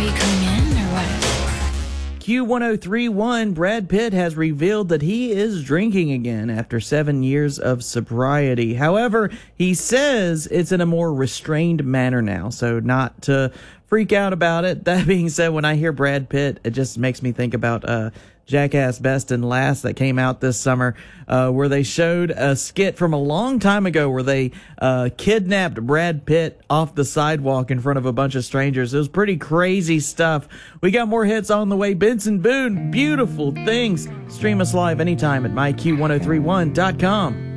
you coming in or what? Q1031, Brad Pitt has revealed that he is drinking again after 7 years of sobriety. However, he says it's in a more restrained manner now, so not to freak out about it. That being said, when I hear Brad Pitt, it just makes me think about Jackass Best and Last that came out this summer, where they showed a skit from a long time ago where they kidnapped Brad Pitt off the sidewalk in front of a bunch of strangers. It was pretty crazy stuff. We got more hits on the way. Benson Boone, Beautiful Things. Stream us live anytime at myq1031.com.